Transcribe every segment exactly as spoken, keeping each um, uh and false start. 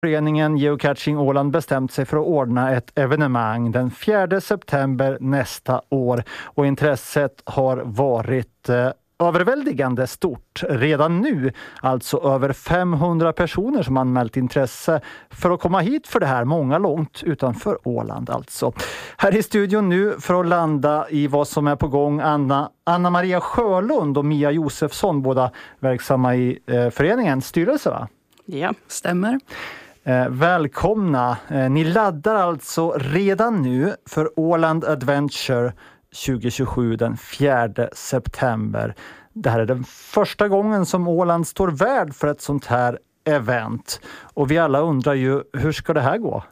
Föreningen Geocaching Åland bestämt sig för att ordna ett evenemang den fjärde september nästa år och intresset har varit eh, överväldigande stort redan nu. Alltså över femhundra personer som anmält intresse för att komma hit för det här, många långt utanför Åland alltså. Här i studion nu för att landa i vad som är på gång Anna, Anna Maria Sjölund och Mia Josefsson, båda verksamma i eh, föreningens styrelse, va? Ja, stämmer. Eh, välkomna. Eh, ni laddar alltså redan nu för Åland Adventure tjugo tjugosju den fjärde september. Det här är den första gången som Åland står värd för ett sånt här event. Och vi alla undrar ju, hur ska det här gå?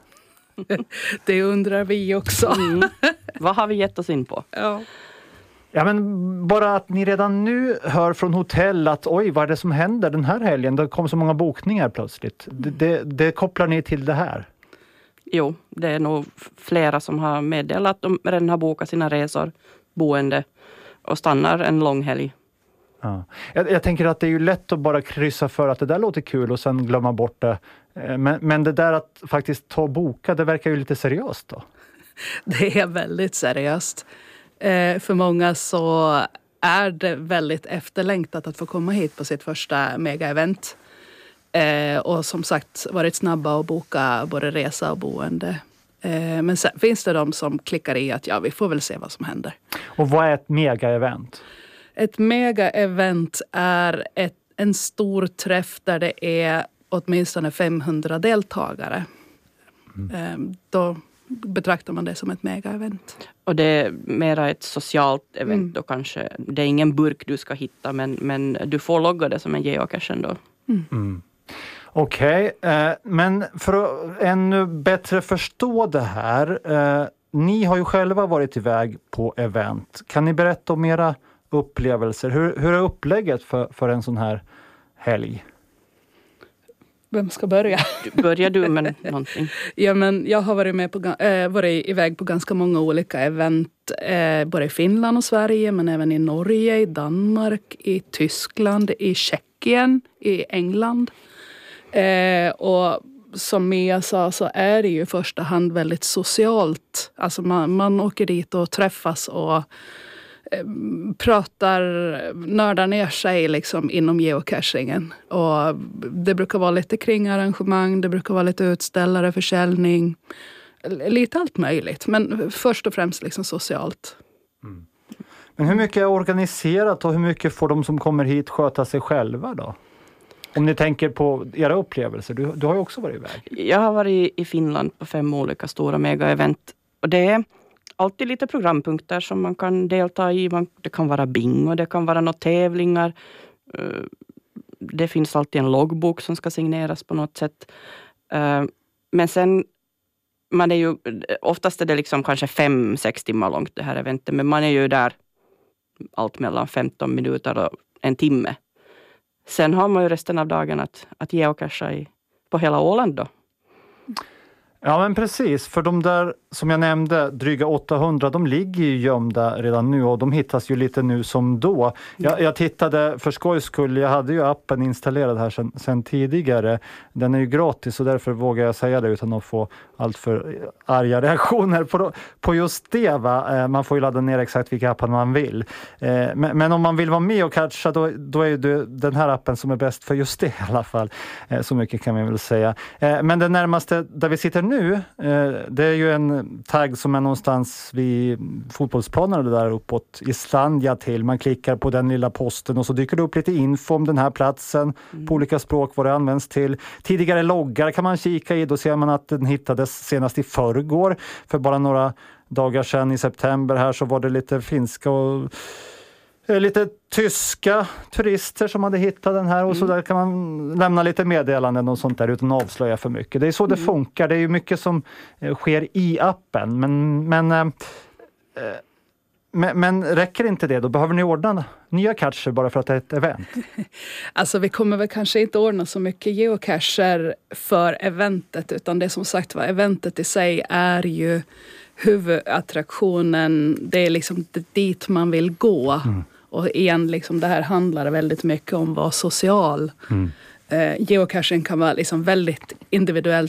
Det undrar vi också. Mm. Vad har vi gett oss in på? Ja. Ja, men bara att ni redan nu hör från hotell att oj, vad är det som händer den här helgen? Det kom så många bokningar plötsligt. Det, det, det kopplar ni till det här? Jo, det är nog flera som har meddelat att de redan har bokat sina resor, boende och stannar en lång helg. Ja. Jag, jag tänker att det är ju lätt att bara kryssa för att det där låter kul och sen glömma bort det. Men, men det där att faktiskt ta och boka, det verkar ju lite seriöst då. Det är väldigt seriöst. Eh, för många så är det väldigt efterlängtat att få komma hit på sitt första mega-event. Eh, och som sagt varit snabba att boka både resa och boende. Eh, men sen finns det de som klickar i att ja, vi får väl se vad som händer. Och vad är ett mega-event? Ett mega-event är ett, en stor träff där det är åtminstone femhundra deltagare. Mm. Eh, då betraktar man det som ett mega-event. Och det är mera ett socialt event mm. då kanske. Det är ingen burk du ska hitta, men, men du får logga det som en geocache ändå. Mm. Mm. Okej, okay, eh, men för att ännu bättre förstå det här, eh, ni har ju själva varit iväg på event. Kan ni berätta om era upplevelser? Hur, hur är upplägget för, för en sån här helg? Vem ska börja? Börjar du med någonting? Ja, men jag har varit, med på, äh, varit iväg på ganska många olika event. Äh, både i Finland och Sverige, men även i Norge, i Danmark, i Tyskland, i Tjeckien, i England. Äh, och som Mia sa så är det ju i första hand väldigt socialt. Alltså man, man åker dit och träffas och pratar, nördar ner sig liksom inom geocachingen. Och det brukar vara lite kringarrangemang, det brukar vara lite utställare, försäljning, lite allt möjligt. Men först och främst liksom socialt. Mm. Men hur mycket är organiserat och hur mycket får de som kommer hit sköta sig själva då? Om ni tänker på era upplevelser, du, du har ju också varit iväg. Jag har varit i Finland på fem olika stora mega-event. Och det är alltid lite programpunkter som man kan delta i. Man, det kan vara bingo, det kan vara några tävlingar. Det finns alltid en loggbok som ska signeras på något sätt. Men sen, man är ju, oftast är det liksom kanske fem, sex timmar långt det här eventet. Men man är ju där allt mellan femton minuter och en timme. Sen har man ju resten av dagen att, att geocacha i, på hela Åland då. Ja, men precis, för de där som jag nämnde, dryga åttahundra, de ligger ju gömda redan nu och de hittas ju lite nu som då. Jag, jag tittade för skojs skull, jag hade ju appen installerad här sen, sen tidigare. Den är ju gratis och därför vågar jag säga det utan att få allt för arga reaktioner på, på just det, va? Man får ju ladda ner exakt vilka appar man vill. Men, men om man vill vara med och catcha, då, då är det den här appen som är bäst för just det i alla fall. Så mycket kan man väl säga. Men det närmaste där vi sitter nu, det är ju en tagg som är någonstans vid fotbollsplanen där uppåt Islandia till. Man klickar på den lilla posten och så dyker det upp lite info om den här platsen mm. på olika språk, vad det används till. Tidigare loggar kan man kika i, då ser man att den hittades senast i förrgår. För bara några dagar sedan i september här så var det lite finska och lite tyska turister som hade hittat den här och mm. så där kan man lämna lite meddelanden och sånt där utan att avslöja för mycket. Det är så mm. det funkar. Det är ju mycket som eh, sker i appen. Men, men, eh, men, men räcker inte det? Då behöver ni ordna nya cacher bara för att det är ett event. Alltså vi kommer väl kanske inte ordna så mycket geocacher för eventet, utan det som sagt var, eventet i sig är ju huvudattraktionen. Det är liksom dit man vill gå. Mm. Och igen, liksom, det här handlar väldigt mycket om att vara social. Mm. eh, geocaching kan vara liksom väldigt individuellt